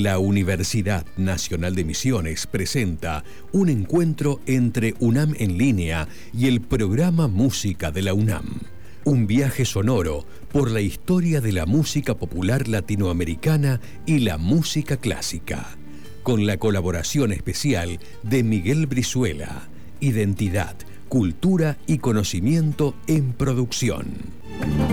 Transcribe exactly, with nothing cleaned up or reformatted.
La Universidad Nacional de Misiones presenta un encuentro entre UNAM en línea y el programa Música de la UNAM. Un viaje sonoro por la historia de la música popular latinoamericana y la música clásica. Con la colaboración especial de Miguel Brizuela. Identidad, cultura y conocimiento en producción.